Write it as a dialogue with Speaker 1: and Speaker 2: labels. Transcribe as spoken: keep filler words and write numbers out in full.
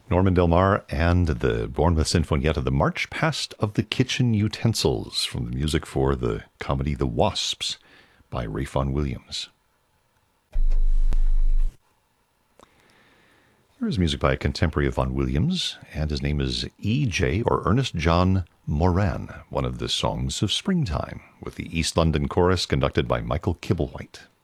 Speaker 1: Norman Del Mar and the Bournemouth Sinfonietta, the March Past of the Kitchen Utensils, from the music for the comedy The Wasps by Ralph Vaughan Williams. Here is music by a contemporary of Vaughan Williams, and his name is E J or Ernest John Moran, one of the songs of springtime, with the East London Chorus conducted by Michael Kibblewhite.